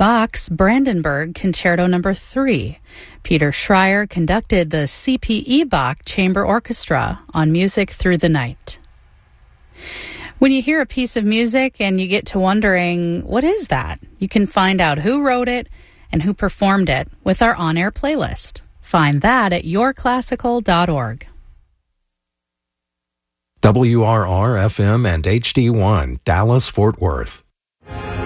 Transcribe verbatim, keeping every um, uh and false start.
Bach's Brandenburg Concerto Number three. Peter Schreier conducted the C P E Bach Chamber Orchestra on Music Through the Night. When you hear a piece of music and you get to wondering, what is that? You can find out who wrote it and who performed it with our on-air playlist. Find that at your classical dot org. W R R F M and H D one, Dallas, Fort Worth.